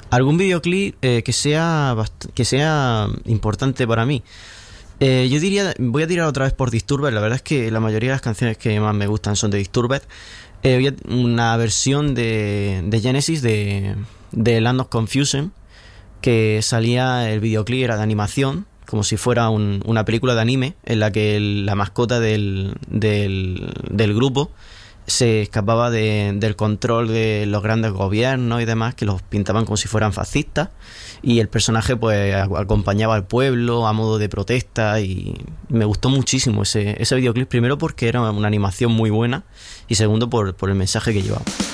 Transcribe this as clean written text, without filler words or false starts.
Algún videoclip que sea importante para mí. Yo diría, voy a tirar otra vez por Disturbed. La verdad es que la mayoría de las canciones que más me gustan son de Disturbed. Una versión de Genesis de Land of Confusion, que salía, el videoclip era de animación, como si fuera una película de anime, en la que la mascota del grupo se escapaba del control de los grandes gobiernos y demás, que los pintaban como si fueran fascistas, y el personaje pues acompañaba al pueblo a modo de protesta, y me gustó muchísimo ese videoclip, primero porque era una animación muy buena y segundo por el mensaje que llevaba.